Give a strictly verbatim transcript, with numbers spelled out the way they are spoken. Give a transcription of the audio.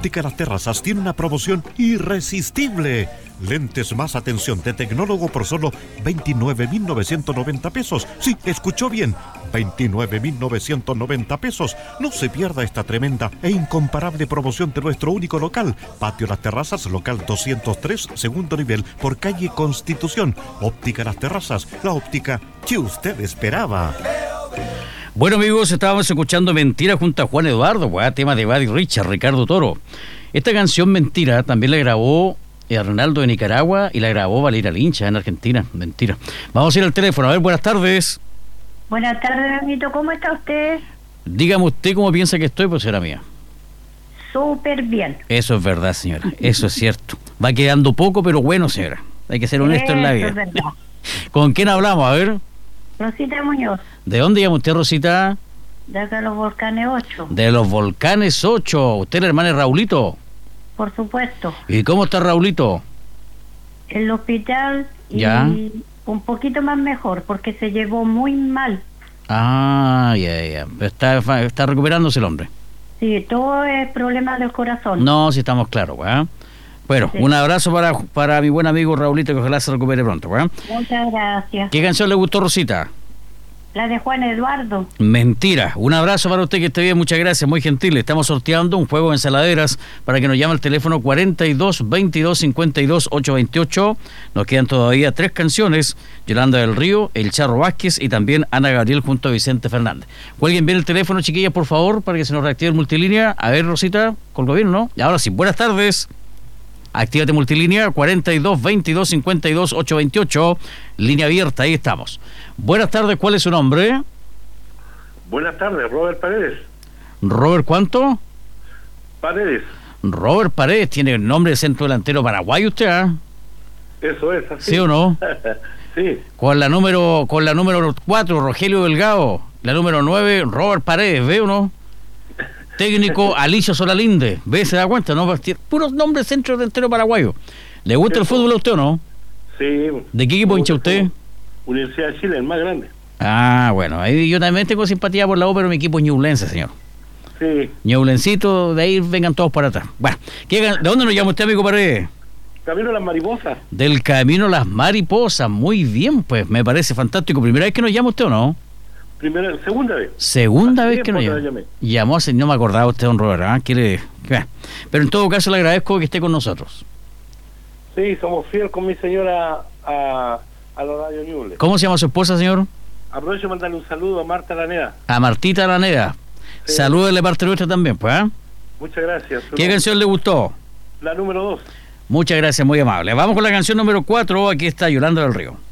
Óptica Las Terrazas tiene una promoción irresistible. Lentes más atención de tecnólogo por solo veintinueve mil novecientos noventa pesos. Sí, escuchó bien, veintinueve mil novecientos noventa pesos. No se pierda esta tremenda e incomparable promoción de nuestro único local. Patio Las Terrazas, local doscientos tres, segundo nivel, por calle Constitución. Óptica Las Terrazas, la óptica que usted esperaba. Bueno, amigos, estábamos escuchando Mentira junto a Juan Eduardo, pues, tema de Buddy Richard, Ricardo Toro. Esta canción Mentira también la grabó eh, Ronaldo de Nicaragua y la grabó Valeria Lincha en Argentina. Mentira. Vamos a ir al teléfono. A ver, buenas tardes. Buenas tardes, amiguito. ¿Cómo está usted? Dígame usted cómo piensa que estoy, pues será mía. Súper bien. Eso es verdad, señora. Eso es cierto. Va quedando poco, pero bueno, señora. Hay que ser honesto Eso en la vida. Es verdad. ¿Con quién hablamos? A ver. Rosita Muñoz, ¿De dónde llama usted, Rosita? de acá a los Volcanes ocho. De los Volcanes ocho. ¿Usted es la hermana de Raulito? Por supuesto. ¿Y cómo está Raulito? El hospital y Ya. un poquito más mejor porque se llevó muy mal. Ah, ya, ya. Está, está recuperándose el hombre. Sí, todo es problema del corazón. No, si estamos claros, ¿verdad? Bueno, Sí. un abrazo para, para mi buen amigo Raulito, que ojalá se recupere pronto, ¿verdad? Muchas gracias. ¿Qué canción le gustó, Rosita? La de Juan Eduardo. Mentira. Un abrazo para usted, que esté bien, muchas gracias, muy gentil. Estamos sorteando un juego de ensaladeras para que nos llame al teléfono cuarenta y dos, veintidós, cincuenta y dos, ochocientos veintiocho. Nos quedan todavía tres canciones: Yolanda del Río, El Charro Vázquez y también Ana Gabriel junto a Vicente Fernández. Cuelguen bien el teléfono, chiquillas, por favor, para que se nos reactive el multilínea. A ver, Rosita, colgó bien, ¿no? Y ahora sí, buenas tardes. Actívate multilínea cuarenta y dos, veintidós, cincuenta y dos, ochocientos veintiocho. Línea abierta, ahí estamos. Buenas tardes, ¿cuál es su nombre? Buenas tardes, Robert Paredes. Robert, ¿cuánto? Paredes, Robert Paredes, tiene el nombre de centro delantero paraguayo usted, ¿ah? eso es así. ¿Sí o no? Sí, Con la número con la número cuatro, Rogelio Delgado. La número nueve, Robert Paredes, ¿ve o no? Técnico Alicio Solalinde, ¿ve? ¿Se da cuenta? ¿No? Puros nombres centro delantero paraguayo. ¿Le gusta el fútbol a usted o no? sí. ¿De qué equipo hincha usted? Universidad de Chile, el más grande. Ah, bueno, ahí yo también tengo simpatía por la U, pero mi equipo es Ñublense, señor. Sí, Ñublencito, de ahí vengan todos para atrás. Bueno, ¿qué, ¿de dónde nos llama usted, amigo Paredes? Camino a las Mariposas. Del Camino a las Mariposas. Muy bien, pues, me parece fantástico. ¿Primera vez que nos llama usted o no? Primera, segunda vez. Segunda Hace vez que nos tiempo llama. que la llamé. Llamó hace, no me acordaba usted, don Robert, ¿ah? Quiere... Bueno, pero en todo caso le agradezco que esté con nosotros. Sí, somos fieles con mi señora a, a la radio Ñuble. ¿Cómo se llama su esposa, señor? Aprovecho para mandarle un saludo a Marta Laneda. A Martita Araneda. Sí. Salúdele de parte nuestra también, pues, ¿ah? Muchas gracias. ¿Qué canción le gustó? La número dos. Muchas gracias, muy amable. Vamos con la canción número cuatro. Aquí está Yolanda del Río.